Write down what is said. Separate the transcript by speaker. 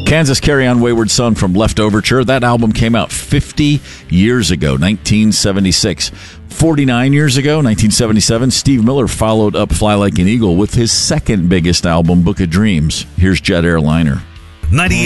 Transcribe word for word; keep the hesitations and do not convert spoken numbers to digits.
Speaker 1: Kansas Carry On Wayward Son from Left Overture. That album came out fifty years ago, nineteen seventy-six. forty-nine years ago, nineteen seventy-seven, Steve Miller followed up Fly Like an Eagle with his second biggest album, Book of Dreams. Here's Jet Airliner.
Speaker 2: ninety-eight